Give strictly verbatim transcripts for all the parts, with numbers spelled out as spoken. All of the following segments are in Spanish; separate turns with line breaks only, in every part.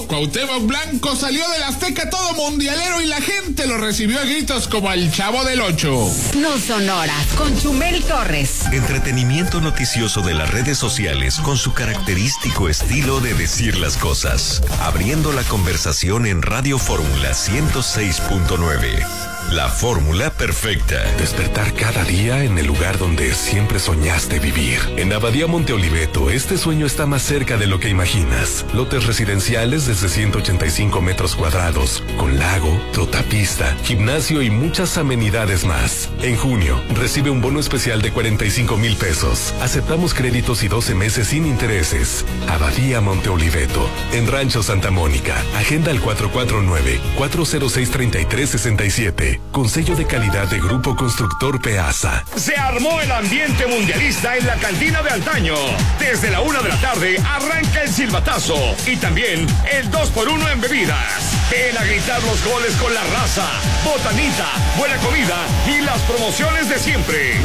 Cuauhtémoc Blanco salió del Azteca todo mundialero y la gente lo recibió a gritos como el Chavo del Ocho.
No son horas, con Chumel Torres.
Entretenimiento noticioso de las redes sociales con su característico estilo de decir las cosas. Abriendo la conversación en Radio Fórmula ciento seis punto nueve. La fórmula perfecta.
Despertar cada día en el lugar donde siempre soñaste vivir. En Abadía Monte Oliveto, este sueño está más cerca de lo que imaginas. Lotes residenciales desde ciento ochenta y cinco metros cuadrados, con lago, trotapista, gimnasio y muchas amenidades más. En junio, recibe un bono especial de cuarenta y cinco mil pesos. Aceptamos créditos y doce meses sin intereses. Abadía Monte Oliveto, en Rancho Santa Mónica. Agenda al cuatro cuatro nueve, cuatro cero seis, tres tres seis siete. Con sello de calidad de Grupo Constructor Peasa.
Se armó el ambiente mundialista en la cantina de antaño. Desde la una de la tarde arranca el silbatazo y también el dos por uno en bebidas. Ven a gritar los goles con la raza, botanita, buena comida y las promociones de siempre.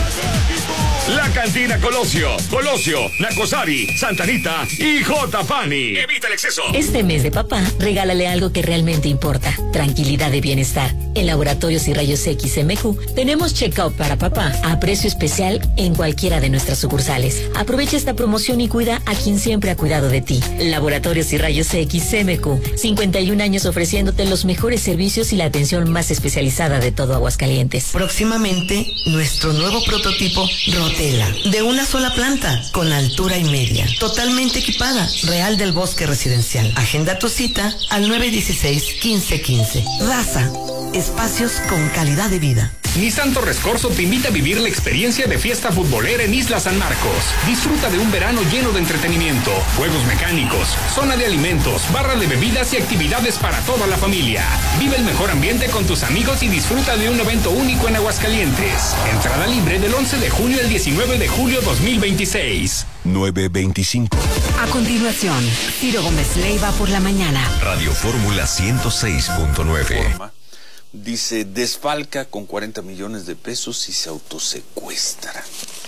La Cantina Colosio, Colosio, Nacosari, Santanita y J. Pani. Evita el exceso.
Este mes de papá, regálale algo que realmente importa. Tranquilidad y bienestar. En Laboratorios y Rayos X M Q tenemos check-up para papá a precio especial en cualquiera de nuestras sucursales. Aprovecha esta promoción y cuida a quien siempre ha cuidado de ti. Laboratorios y Rayos X M Q. cincuenta y un años ofreciéndote los mejores servicios y la atención más especializada de todo Aguascalientes.
Próximamente, nuestro nuevo prototipo Rotela, de una sola planta, con altura y media, totalmente equipada, Real del Bosque Residencial. Agenda tu cita al nueve uno seis, quince quince. Raza, espacios con calidad de vida.
Nissan Torres Corzo te invita a vivir la experiencia de fiesta futbolera en Isla San Marcos. Disfruta de un verano lleno de entretenimiento, juegos mecánicos, zona de alimentos, barra de bebidas y actividades para toda la familia. Vive el mejor ambiente con tus amigos y disfruta de un evento único en Aguascalientes. Entrada libre del once de junio al diecinueve de julio dos mil veintiséis.
nueve veinticinco.
A continuación, Ciro Gómez Leiva por la mañana.
Radio Fórmula ciento seis punto nueve.
Dice, desfalca con cuarenta millones de pesos y se autosecuestra.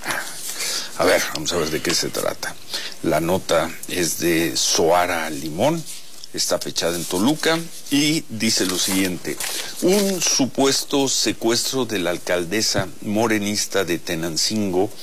A ver, vamos a ver de qué se trata. La nota es de Soara Limón, está fechada en Toluca y dice lo siguiente: un supuesto secuestro de la alcaldesa morenista de Tenancingo,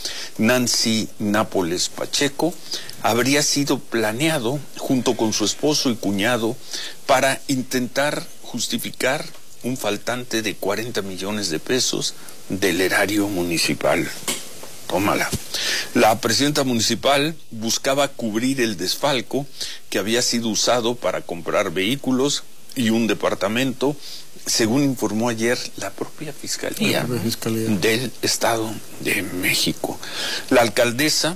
Nancy Nápoles Pacheco, habría sido planeado junto con su esposo y cuñado para intentar justificar un faltante de cuarenta millones de pesos del erario municipal. Tómala. La presidenta municipal buscaba cubrir el desfalco que había sido usado para comprar vehículos y un departamento, según informó ayer la propia Fiscalía, la propia Fiscalía del Estado de México. La alcaldesa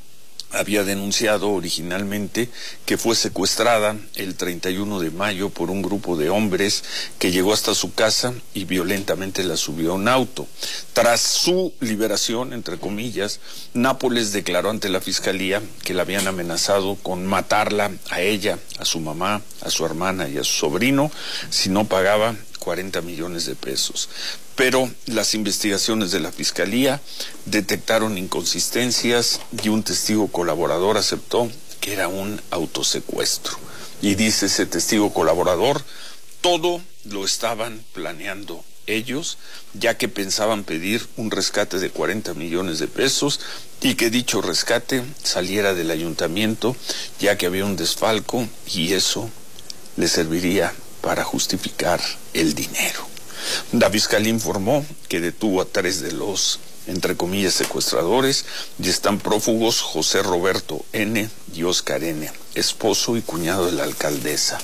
había denunciado originalmente que fue secuestrada el treinta y uno de mayo por un grupo de hombres que llegó hasta su casa y violentamente la subió a un auto. Tras su liberación, entre comillas, Nápoles declaró ante la Fiscalía que la habían amenazado con matarla a ella, a su mamá, a su hermana y a su sobrino si no pagaba cuarenta millones de pesos. Pero las investigaciones de la Fiscalía detectaron inconsistencias y un testigo colaborador aceptó que era un autosecuestro. Y dice ese testigo colaborador, todo lo estaban planeando ellos, ya que pensaban pedir un rescate de cuarenta millones de pesos y que dicho rescate saliera del ayuntamiento, ya que había un desfalco y eso le serviría para justificar el dinero. La Fiscalía informó que detuvo a tres de los, entre comillas, secuestradores y están prófugos José Roberto N. y Oscar N., esposo y cuñado de la alcaldesa.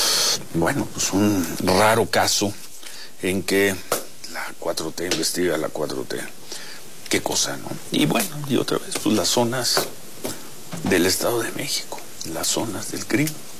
Bueno, pues un raro caso en que la cuatro T investiga a la cuatro T. Qué cosa, ¿no? Y bueno, y otra vez, pues las zonas del Estado de México, las zonas del crimen.